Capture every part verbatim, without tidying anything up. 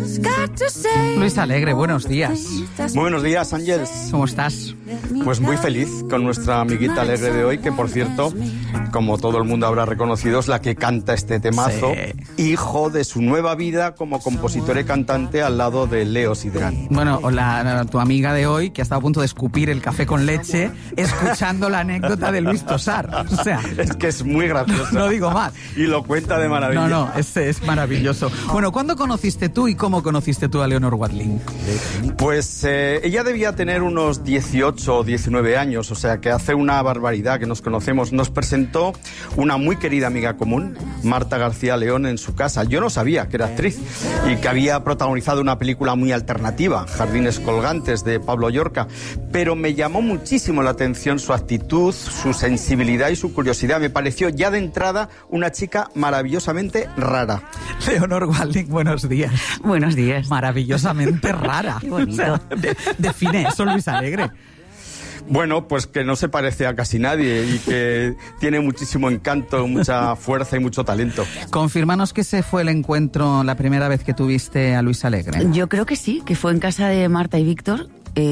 Luis Alegre, buenos días. Muy buenos días, Ángeles. ¿Cómo estás? Pues muy feliz con nuestra amiguita Alegre de hoy, que por cierto, como todo el mundo habrá reconocido, es la que canta este temazo, sí. Hijo de su nueva vida como compositora y cantante al lado de Leo Sidran. Bueno, o la, tu amiga de hoy, que ha estado a punto de escupir el café con leche, escuchando la anécdota de Luis Tosar. O sea, es que es muy gracioso. No, no digo más. Y lo cuenta de maravilla. No, no, es, es maravilloso. Bueno, ¿cuándo conociste tú y cómo conociste tú a Leonor Watling? Pues eh, ella debía tener unos dieciocho o diecinueve años, o sea que hace una barbaridad que nos conocemos. Nos presentó una muy querida amiga común, Marta García León, en su casa. Yo no sabía que era actriz y que había protagonizado una película muy alternativa, Jardines colgantes, de Pablo Llorca, pero me llamó muchísimo la atención su actitud, su sensibilidad y su curiosidad. Me pareció ya de entrada una chica maravillosamente rara. Leonor Watling, buenos días. Buenos días. Maravillosamente rara. Qué bonito. O sea, de, define eso, Luis Alegre. Bueno, pues que no se parece a casi nadie y que tiene muchísimo encanto, mucha fuerza y mucho talento. Confírmanos que ese fue el encuentro, la primera vez que tuviste a Luis Alegre. Yo creo que sí, que fue en casa de Marta y Víctor,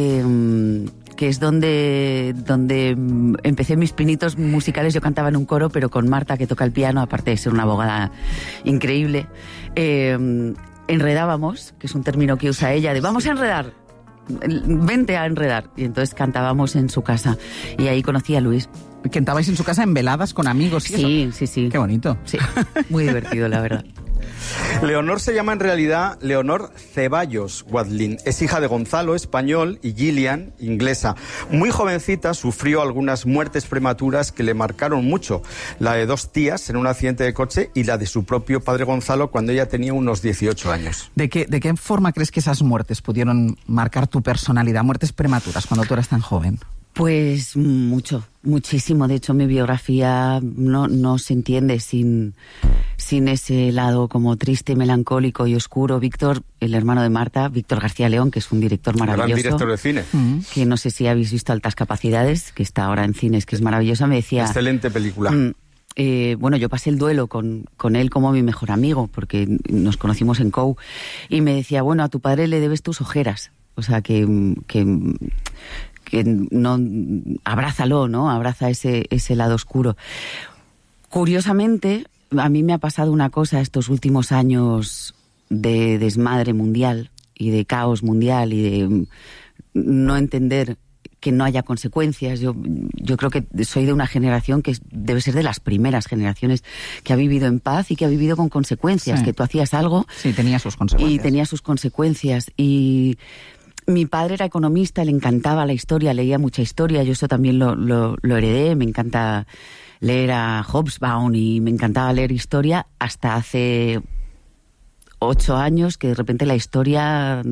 eh, que es donde, donde empecé mis pinitos musicales. Yo cantaba en un coro, pero con Marta, que toca el piano, aparte de ser una abogada increíble. Eh, enredábamos, que es un término que usa ella, de vamos a enredar. Vente a enredar. Y entonces cantábamos en su casa y ahí conocí a Luis. ¿Cantabais en su casa en veladas con amigos? ¿Y sí, eso? sí, sí. Qué bonito. Sí, muy divertido, la verdad. Leonor se llama en realidad Leonor Ceballos Watling. Es hija de Gonzalo, español, y Gillian, inglesa. Muy jovencita sufrió algunas muertes prematuras que le marcaron mucho. La de dos tías en un accidente de coche y la de su propio padre Gonzalo cuando ella tenía unos dieciocho años. ¿De qué, de qué forma crees que esas muertes pudieron marcar tu personalidad? Muertes prematuras cuando tú eras tan joven. Pues mucho, muchísimo. De hecho, mi biografía no, no se entiende sin, sin ese lado como triste, melancólico y oscuro. Víctor, el hermano de Marta, Víctor García León, que es un director maravilloso. Gran director de cine. Uh-huh. Que no sé si habéis visto Altas Capacidades, que está ahora en cines, que es maravillosa. Me decía... Excelente película. Mm, Eh, bueno, yo pasé el duelo con, con él como mi mejor amigo, porque nos conocimos en C O U, y me decía, bueno, a tu padre le debes tus ojeras, o sea, que, que, que no, abrázalo, ¿no? Abraza ese, ese lado oscuro. Curiosamente, a mí me ha pasado una cosa estos últimos años de desmadre mundial y de caos mundial y de no entender que no haya consecuencias. Yo, yo creo que soy de una generación que debe ser de las primeras generaciones que ha vivido en paz y que ha vivido con consecuencias, sí. Que tú hacías algo... Sí, tenía sus consecuencias. Y tenía sus consecuencias. Y mi padre era economista, le encantaba la historia, leía mucha historia, yo eso también lo, lo, lo heredé, me encanta leer a Hobsbawm y me encantaba leer historia hasta hace... ocho años que de repente la historia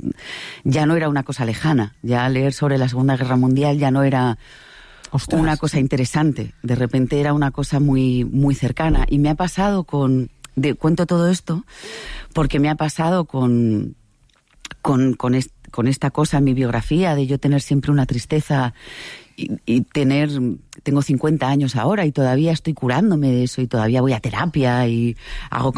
ya no era una cosa lejana, ya leer sobre la Segunda Guerra Mundial ya no era Ostras, una cosa interesante, de repente era una cosa muy, muy cercana. Y me ha pasado con, de, cuento todo esto porque me ha pasado con, con, con, est, con esta cosa en mi biografía de yo tener siempre una tristeza y, y tener, tengo cincuenta años ahora y todavía estoy curándome de eso y todavía voy a terapia y hago